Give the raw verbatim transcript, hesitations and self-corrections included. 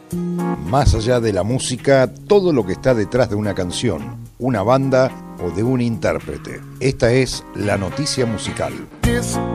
Más allá de la música, todo lo que está detrás de una canción, una banda o de un intérprete. Esta es la noticia musical.